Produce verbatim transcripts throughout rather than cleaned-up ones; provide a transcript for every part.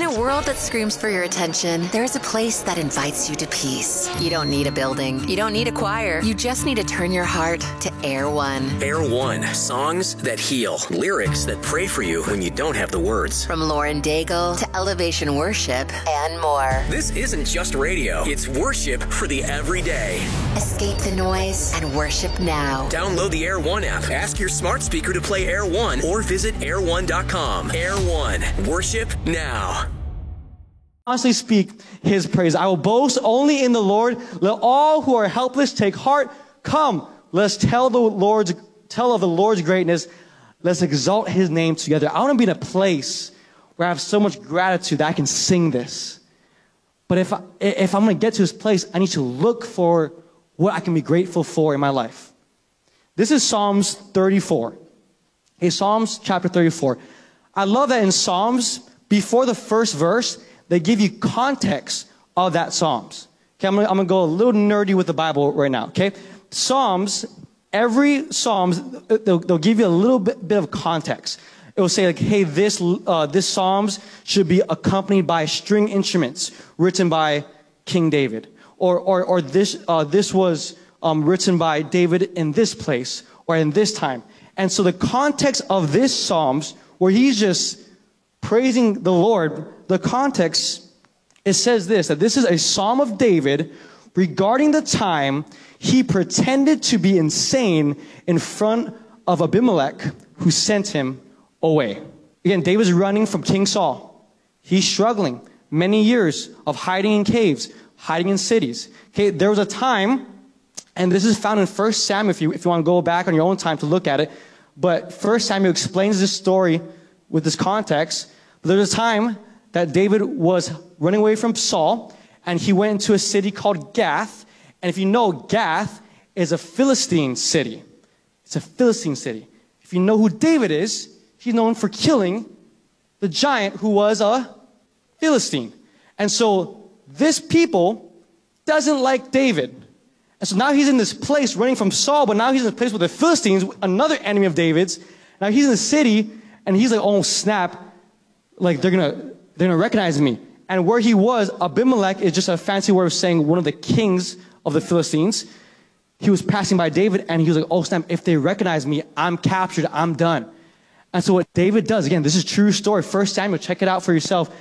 a world that screams for your attention, there's a place that invites you to peace. You don't need a building. You don't need a choir. You just need to turn your heart to Air One. Air One. Songs that heal. Lyrics that pray for you when you don't have the words. From Lauren Daigle to Elevation Worship and more. This isn't just radio. It's worship for the everyday. Escape the noise and worship now. Download the Air One app. Ask your smart speaker to play Air One or visit air one dot com. Air One. Worship now. Constantly speak his praise. I will boast only in the Lord. Let all who are helpless take heart. Come, let's tell the Lord's tell of the Lord's greatness. Let's exalt his name together. I want to be in a place where I have so much gratitude that I can sing this. But if I, if I'm going to get to this place, I need to look for what I can be grateful for in my life. This is Psalms thirty-four. Hey, Psalms chapter thirty-four. I love that in Psalms, before the first verse, they give you context of that Psalms. Okay, I'm gonna, I'm gonna go a little nerdy with the Bible right now, okay? Psalms, every Psalms, they'll, they'll give you a little bit, bit of context. It will say like, hey, this, uh, this Psalms should be accompanied by string instruments written by King David. Or, or, or this, uh, this was um, written by David in this place or in this time. And so the context of this Psalms, where he's just praising the Lord, the context, it says this, that this is a Psalm of David regarding the time he pretended to be insane in front of Abimelech, who sent him away. Again, David's running from King Saul. He's struggling. Many years of hiding in caves, hiding in cities. Okay, there was a time, and this is found in First Samuel, if you, if you want to go back on your own time to look at it, but First Samuel explains this story with this context. But there was a time that David was running away from Saul, and he went into a city called Gath. And if you know, Gath is a Philistine city. It's a Philistine city. If you know who David is, he's known for killing the giant who was a Philistine. And so this people doesn't like David. And so now he's in this place running from Saul, but now he's in a place with the Philistines, another enemy of David's. Now he's in the city, and he's like, oh, snap. Like, they're going to they're gonna recognize me. And where he was, Abimelech is just a fancy word of saying one of the kings of the Philistines. He was passing by David, and he was like, oh, snap, if they recognize me, I'm captured, I'm done. And so what David does, again, this is a true story. First Samuel, check it out for yourself.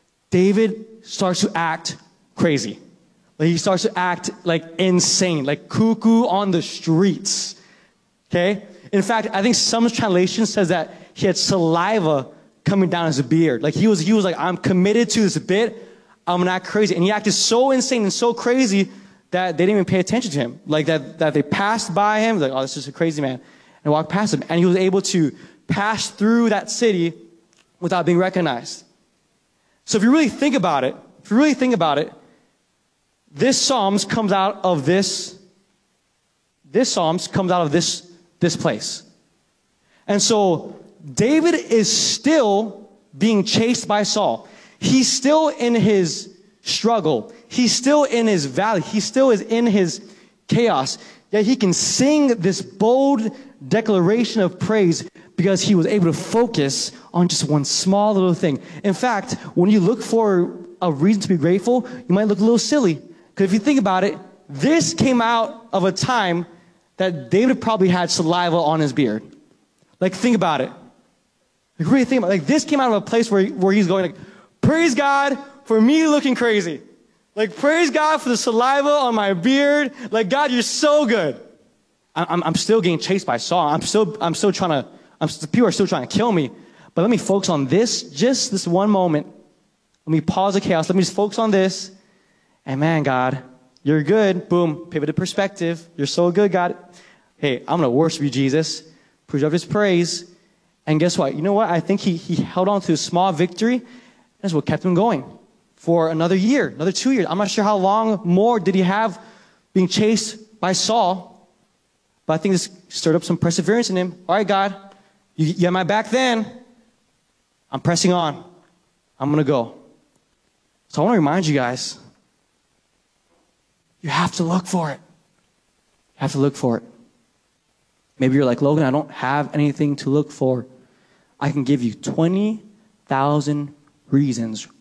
David starts to act crazy. Like, he starts to act like insane, like cuckoo on the streets. Okay? In fact, I think some translation says that he had saliva coming down his beard. Like he was, he was like, I'm committed to this bit. I'm not crazy. And he acted so insane and so crazy that they didn't even pay attention to him. Like that, that they passed by him, like, oh, this is a crazy man, and walked past him. And he was able to pass through that city without being recognized. So if you really think about it, if you really think about it, this Psalms comes out of this, this Psalms comes out of this, this place. And so David is still being chased by Saul. He's still in his struggle. He's still in his valley. He still is in his chaos. Yet he can sing this bold declaration of praise because he was able to focus on just one small little thing. In fact, when you look for a reason to be grateful, you might look a little silly. Because if you think about it, this came out of a time that David probably had saliva on his beard. Like, think about it. Like, really think about it. Like, this came out of a place where, where he's going, like, praise God for me looking crazy. Like, praise God for the saliva on my beard. Like, God, you're so good. I'm, I'm still getting chased by Saul. I'm still, I'm still trying to, I'm, people are still trying to kill me. But let me focus on this, just this one moment. Let me pause the chaos. Let me just focus on this. And man, God, you're good. Boom, pivoted perspective. You're so good, God. Hey, I'm going to worship you, Jesus. Preserve his praise. And guess what? You know what? I think he, he held on to a small victory. That's what kept him going for another year, another two years. I'm not sure how long more did he have being chased by Saul. But I think this stirred up some perseverance in him. All right, God, you, you had my back then. I'm pressing on. I'm going to go. So I want to remind you guys, you have to look for it. You have to look for it. Maybe you're like, Logan, I don't have anything to look for. I can give you twenty thousand reasons